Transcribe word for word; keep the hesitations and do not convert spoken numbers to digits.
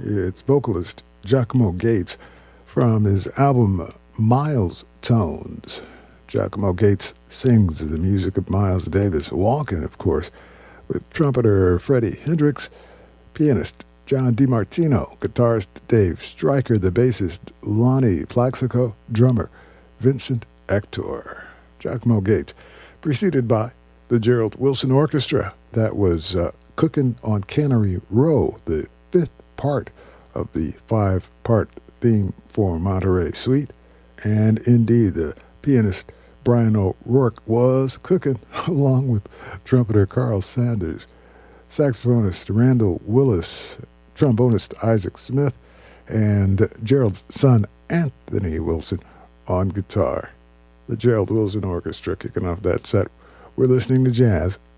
It's vocalist Giacomo Gates from his album Miles Tones. Giacomo Gates sings the music of Miles Davis, walking, of course, with trumpeter Freddie Hendrix, pianist John DiMartino, guitarist Dave Stryker, the bassist Lonnie Plaxico, drummer Vincent Hector. Giacomo Gates, preceded by the Gerald Wilson Orchestra. That was uh, Cookin' on Cannery Row, the fifth part of the five-part theme for Monterey Suite. And indeed, the pianist Brian O'Rourke was cooking along with trumpeter Carl Sanders, saxophonist Randall Willis, trombonist Isaac Smith, and Gerald's son Anthony Wilson on guitar. The Gerald Wilson Orchestra kicking off that set. We're listening to jazz